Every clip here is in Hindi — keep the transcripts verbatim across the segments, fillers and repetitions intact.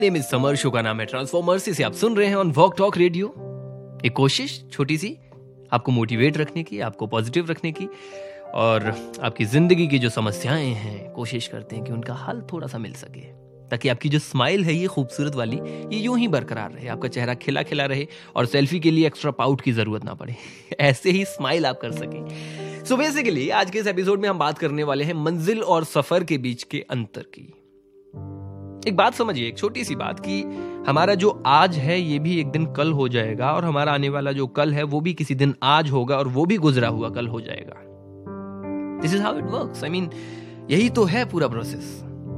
नेम इज समर, शो का नाम है ट्रांसफॉर्मर्स। इसे आप सुन रहे हैं ऑन वॉक टॉक रेडियो। एक कोशिश छोटी सी आपको मोटिवेट रखने की, आपको पॉजिटिव रखने की, और आपकी जिंदगी की जो समस्याएं हैं कोशिश करते हैं कि उनका हल थोड़ा सा मिल सके, ताकि आपकी जो स्माइल है ये खूबसूरत वाली ये यूं ही बरकरार रहे, आपका चेहरा खिला खिला रहे और सेल्फी के लिए एक्स्ट्रा पाउट की जरूरत ना पड़े। ऐसे ही स्माइल आप कर सके। सो बेसिकली आज के इस एपिसोड में हम बात करने वाले हैं मंजिल और सफर के बीच के अंतर की। एक बात समझिए, एक छोटी सी बात, कि हमारा जो आज है ये भी एक दिन कल हो जाएगा, और हमारा आने वाला जो कल है वो भी किसी दिन आज होगा, और वो भी गुजरा हुआ कल हो जाएगा। This is how it works. I mean यही तो है पूरा प्रोसेस।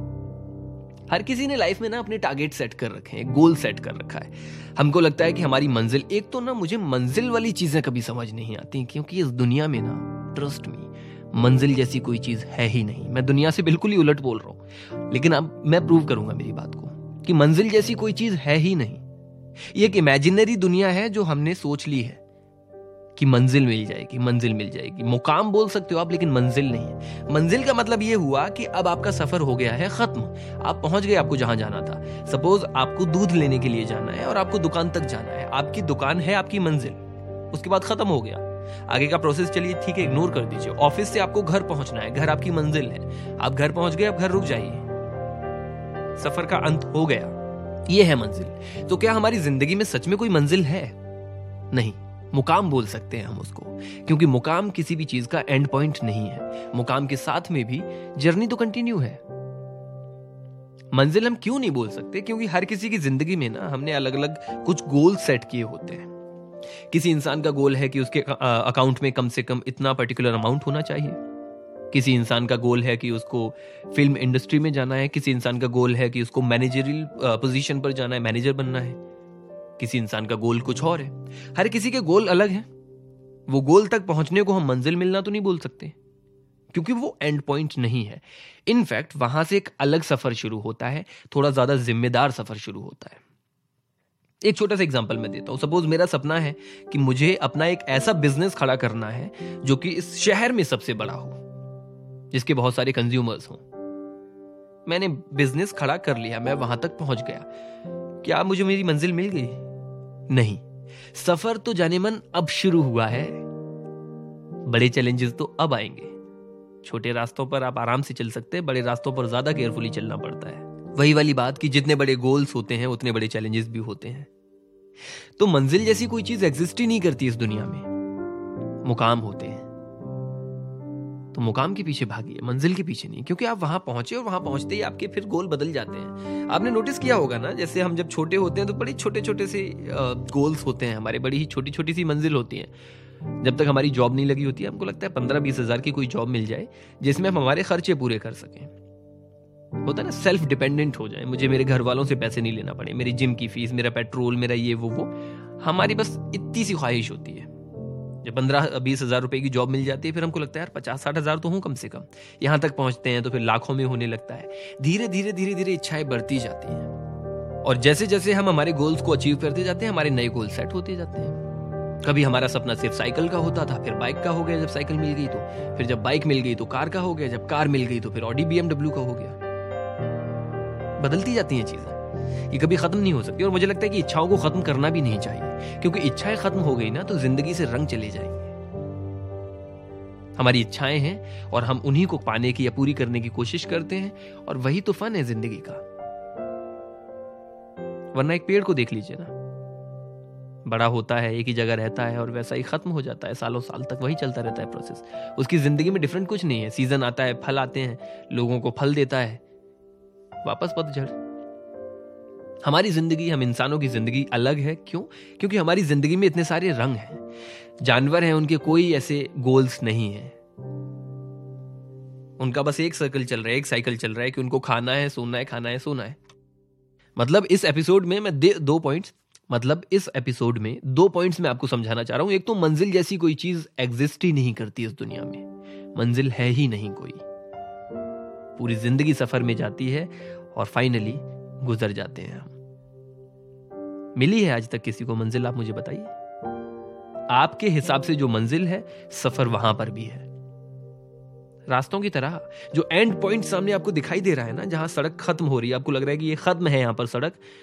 हर किसी ने लाइफ में ना अपने टारगेट सेट कर रखे हैं, गोल सेट कर रखा है। हमको लगता है कि हमारी मंजिल, एक तो ना मुझे मंजिल वाली चीजें कभी समझ नहीं आती, क्योंकि इस दुनिया में ना, ट्रस्ट मी, मंजिल जैसी कोई चीज है ही नहीं। मैं दुनिया से बिल्कुल ही उलट बोल रहा हूं, लेकिन अब मैं प्रूव करूंगा मेरी बात को कि मंजिल जैसी कोई चीज है ही नहीं। ये एक इमेजिनरी दुनिया है जो हमने सोच ली है कि मंजिल मिल जाएगी, मंजिल मिल जाएगी। मुकाम बोल सकते हो आप, लेकिन मंजिल नहीं है। मंजिल का मतलब ये हुआ कि अब आपका सफर हो गया है खत्म, आप पहुंच गए आपको जहां जाना था। सपोज आपको दूध लेने के लिए जाना है और आपको दुकान तक जाना है, आपकी दुकान है आपकी मंजिल, उसके बाद खत्म हो गया। आगे का प्रोसेस चलिए ठीक है, इग्नोर कर दीजिए। ऑफिस से आपको घर पहुंचना है, घर आपकी मंजिल है, आप घर पहुंच गए, अब घर रुक जाइए, सफर का अंत हो गया। ये है मंजिल। तो क्या हमारी जिंदगी में सच में कोई मंजिल है? नहीं, मुकाम बोल सकते हैं हम उसको, क्योंकि मुकाम किसी भी चीज का एंड पॉइंट नहीं है। मुकाम के साथ में भी जर्नी तो कंटिन्यू है। मंजिल हम क्यों नहीं बोल सकते? क्योंकि हर किसी की जिंदगी में ना हमने अलग अलग कुछ गोल सेट किए होते हैं। किसी इंसान का गोल है कि उसके अकाउंट में कम से कम इतना पर्टिकुलर अमाउंट होना चाहिए। किसी इंसान का गोल है कि उसको फिल्म इंडस्ट्री में जाना है। किसी इंसान का गोल है कि उसको मैनेजरियल पोजीशन पर जाना है, मैनेजर बनना है। किसी इंसान का गोल कुछ और है। हर किसी के गोल अलग हैं। वो गोल तक पहुंचने को हम मंजिल मिलना तो नहीं बोल सकते, क्योंकि वो एंड पॉइंट नहीं है। इनफैक्ट वहां से एक अलग सफर शुरू होता है, थोड़ा ज्यादा जिम्मेदार सफर शुरू होता है। एक छोटा सा एग्जांपल मैं देता हूं। सपोज मेरा सपना है कि मुझे अपना एक ऐसा बिजनेस खड़ा करना है जो कि इस शहर में सबसे बड़ा हो, जिसके बहुत सारे कंज्यूमर्स हों। मैंने बिजनेस खड़ा कर लिया, मैं वहां तक पहुंच गया। क्या मुझे मेरी मंजिल मिल गई? नहीं, सफर तो जाने मन अब शुरू हुआ है। बड़े चैलेंजेस तो अब आएंगे। छोटे रास्तों पर आप आराम से चल सकते हैं, बड़े रास्तों पर ज्यादा केयरफुली चलना पड़ता है। वही वाली बात कि जितने बड़े गोल्स होते हैं उतने बड़े चैलेंजेस भी होते हैं। तो मंजिल जैसी कोई चीज एग्जिस्ट ही नहीं करती इस दुनिया में। मुकाम होते हैं, तो मुकाम के पीछे भागिए, मंजिल के पीछे नहीं, क्योंकि आप वहां पहुंचे और वहां पहुंचते ही आपके फिर गोल बदल जाते हैं। आपने नोटिस किया होगा ना, जैसे हम जब छोटे होते हैं तो बड़े छोटे छोटे से गोल्स होते हैं हमारे, बड़ी ही छोटी छोटी सी मंजिल होती है। जब तक हमारी जॉब नहीं लगी होती है, हमको लगता है पंद्रह बीस हजार की कोई जॉब मिल जाए जिसमें हम हमारे खर्चे पूरे कर सकें। होता है ना, सेल्फ डिपेंडेंट हो जाए, मुझे मेरे घर वालों से पैसे नहीं लेना पड़े, मेरी जिम की फीस, मेरा पेट्रोल, मेरा ये वो वो हमारी बस इतनी सी ख्वाहिश होती है। जब पंद्रह बीस हजार रुपए की जॉब मिल जाती है, फिर हमको लगता है यार पचास साठ हजार तो हूं कम से कम। यहां तक पहुंचते हैं तो फिर लाखों में होने लगता है। धीरे धीरे धीरे धीरे इच्छाएं बढ़ती जाती हैं, और जैसे जैसे हम हमारे गोल्स को अचीव करते जाते हैं, हमारे नए गोल सेट होते जाते हैं। कभी हमारा सपना सिर्फ साइकिल का होता था, फिर बाइक का हो गया जब साइकिल मिल गई तो, फिर जब बाइक मिल गई तो कार का हो गया, जब कार मिल गई तो फिर ऑडी बीएमडब्ल्यू का हो गया। बदलती जाती हैं चीजें, ये कभी खत्म नहीं हो सकती। और मुझे लगता है कि इच्छाओं को खत्म करना भी नहीं चाहिए, क्योंकि इच्छाएं खत्म हो गई ना तो जिंदगी से रंग चले जाएंगे। हमारी इच्छाएं हैं और हम उन्हीं को पाने की या पूरी करने की कोशिश करते हैं, और वही तो फन है जिंदगी का। वरना एक पेड़ को देख लीजिए ना, बड़ा होता है, एक ही जगह रहता है और वैसा ही खत्म हो जाता है, सालों साल तक वही चलता रहता है प्रोसेस। उसकी जिंदगी में डिफरेंट कुछ नहीं है। सीजन आता है, फल आते हैं, लोगों को फल देता है, वापस पतझड़। हमारी जिंदगी, हम इंसानों की जिंदगी अलग है। क्यों? क्योंकि हमारी जिंदगी में इतने सारे रंग हैं। जानवर हैं, उनके कोई ऐसे गोल्स नहीं है, उनका बस एक सर्कल चल रहा है, एक साइकिल चल रहा है कि उनको खाना है, सोना है, खाना है, सोना है। मतलब इस एपिसोड में मैं दे, दो पॉइंट्स मतलब इस एपिसोड में दो पॉइंट्स मैं आपको समझाना चाह रहा हूं। एक तो मंजिल जैसी कोई चीज एग्जिस्ट ही नहीं करती इस दुनिया में। मंजिल है ही नहीं कोई। पूरी जिंदगी सफर में जाती है और फाइनली गुजर जाते हैं हम। मिली है आज तक किसी को मंजिल? आप मुझे बताइए। आपके हिसाब से जो मंजिल है, सफर वहां पर भी है। रास्तों की तरह। जो एंड पॉइंट सामने आपको दिखाई दे रहा है ना, जहां सड़क खत्म हो रही है, आपको लग रहा है कि ये खत्म है यहां पर सड़क,